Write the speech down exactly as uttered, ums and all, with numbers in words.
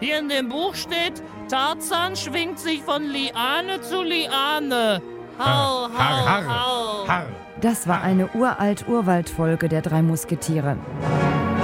Hier in dem Buch steht, Tarzan schwingt sich von Liane zu Liane. Hau, hau, Har, har, hau. har. Das war eine uralt Urwaldfolge der drei Musketiere.